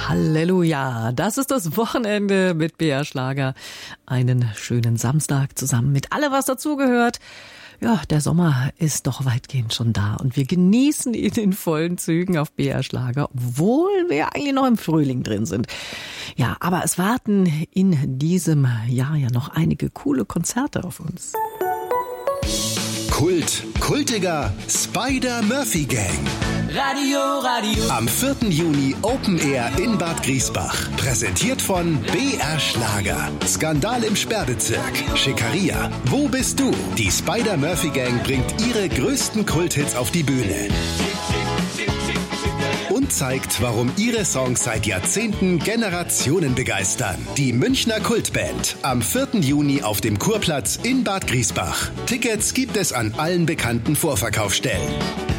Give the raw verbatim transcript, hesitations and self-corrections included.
Halleluja, das ist das Wochenende mit B R Schlager. Einen schönen Samstag zusammen mit allem, was dazugehört. Ja, der Sommer ist doch weitgehend schon da und wir genießen ihn in vollen Zügen auf B R Schlager, obwohl wir eigentlich noch im Frühling drin sind. Ja, aber es warten in diesem Jahr ja noch einige coole Konzerte auf uns. Kult, kultiger Spider-Murphy-Gang. Radio, Radio. Am vierten Juni Open Air in Bad Griesbach. Präsentiert von B R Schlager. Skandal im Sperrbezirk. Schickeria. Wo bist du? Die Spider-Murphy-Gang bringt ihre größten Kulthits auf die Bühne. Und zeigt, warum ihre Songs seit Jahrzehnten Generationen begeistern. Die Münchner Kultband. Am vierten Juni auf dem Kurplatz in Bad Griesbach. Tickets gibt es an allen bekannten Vorverkaufsstellen.